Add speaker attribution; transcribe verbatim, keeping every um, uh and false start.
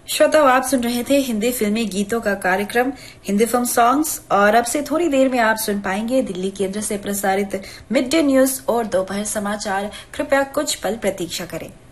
Speaker 1: श्रोताओं, आप सुन रहे थे हिंदी फिल्मी गीतों का कार्यक्रम हिंदी फिल्म सॉन्ग्स, और अब से थोड़ी देर में आप सुन पाएंगे दिल्ली केंद्र से प्रसारित मिड डे न्यूज और दोपहर समाचार। कृपया कुछ पल प्रतीक्षा करें।